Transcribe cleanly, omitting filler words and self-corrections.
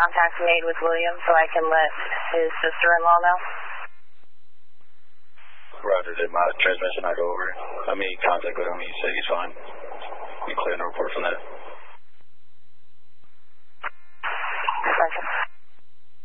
contact made with William so I can let his sister-in-law know? Roger, did my transmission not go over? I made contact with him. He said he's fine. We cleared the report from that.